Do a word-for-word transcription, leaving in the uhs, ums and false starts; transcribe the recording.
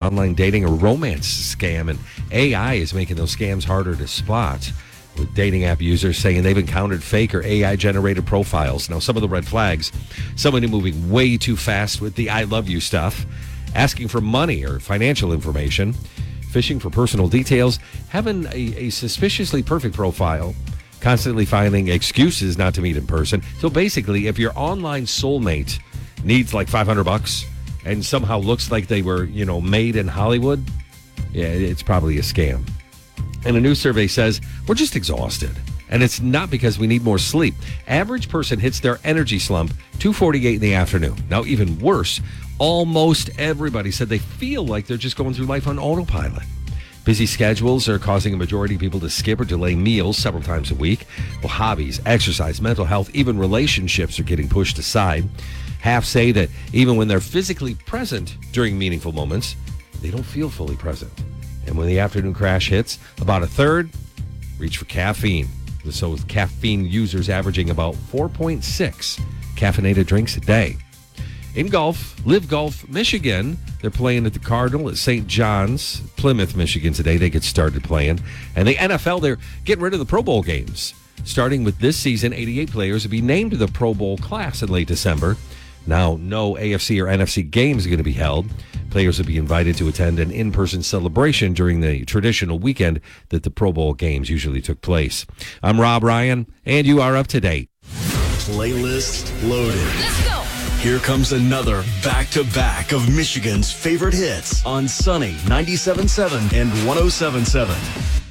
online dating or romance scam, and A I is making those scams harder to spot, with dating app users saying they've encountered fake or A I-generated profiles. Now, some of the red flags: somebody moving way too fast with the I love you stuff, asking for money or financial information, fishing for personal details, having a, a suspiciously perfect profile, constantly finding excuses not to meet in person. So basically, if your online soulmate needs like five hundred bucks and somehow looks like they were, you know, made in Hollywood, yeah, it's probably a scam. And a new survey says we're just exhausted. And it's not because we need more sleep. Average person hits their energy slump two forty-eight in the afternoon. Now, even worse, almost everybody said they feel like they're just going through life on autopilot. Busy schedules are causing a majority of people to skip or delay meals several times a week. Well, hobbies, exercise, mental health, even relationships are getting pushed aside. Half say that even when they're physically present during meaningful moments, they don't feel fully present. And when the afternoon crash hits, about a third reach for caffeine. So with caffeine users averaging about four point six caffeinated drinks a day. In golf, Live Golf Michigan, they're playing at the Cardinal at Saint John's, Plymouth, Michigan today. They get started playing. And the N F L, they're getting rid of the Pro Bowl games. Starting with this season, eighty-eight players will be named to the Pro Bowl class in late December. Now, no A F C or N F C games are going to be held. Players will be invited to attend an in-person celebration during the traditional weekend that the Pro Bowl games usually took place. I'm Rob Ryan, and you are up to date. Playlist loaded. Let's go. Here comes another back-to-back of Michigan's favorite hits on Sunny ninety-seven point seven and one oh seven point seven.